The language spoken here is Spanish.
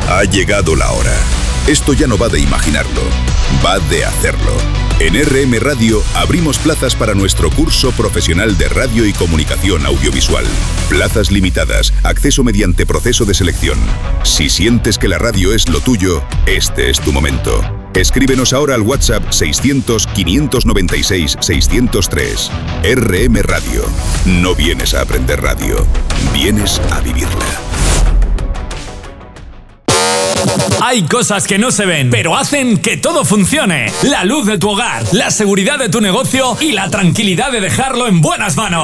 Ha llegado la hora. Esto ya no va de imaginarlo, va de hacerlo. En RM Radio abrimos plazas para nuestro curso profesional de radio y comunicación audiovisual. Plazas limitadas, acceso mediante proceso de selección. Si sientes que la radio es lo tuyo, este es tu momento. Escríbenos ahora al WhatsApp 600-596-603. RM Radio. No vienes a aprender radio, vienes a vivirla. Hay cosas que no se ven, pero hacen que todo funcione. La luz de tu hogar, la seguridad de tu negocio y la tranquilidad de dejarlo en buenas manos.